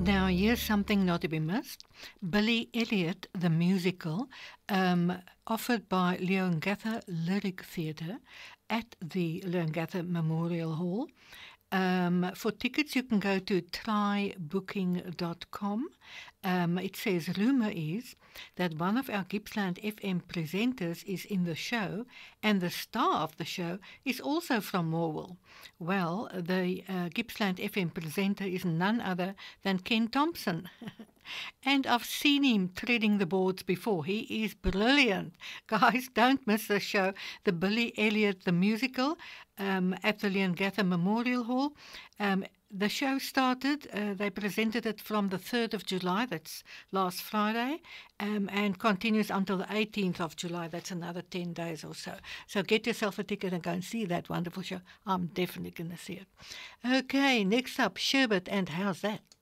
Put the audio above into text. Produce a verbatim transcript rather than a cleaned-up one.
Now, here's something not to be missed. Billy Elliot, the musical, um, offered by Leongatha Lyric Theatre at the Leongatha Memorial Hall. Um, for tickets, you can go to try booking dot com. Um, it says, rumour is that one of our Gippsland F M presenters is in the show, and the star of the show is also from Morwell. Well, the uh, Gippsland F M presenter is none other than Ken Thompson. And I've seen him treading the boards before. He is brilliant. Guys, don't miss the show, the Billy Elliot, the musical, um, at the Leongatha Memorial Hall. Um, the show started, uh, they presented it from the third of July, that's last Friday, um, and continues until the eighteenth of July, that's another ten days or so. So get yourself a ticket and go and see that wonderful show. I'm definitely going to see it. Okay, next up, Sherbet and How's That?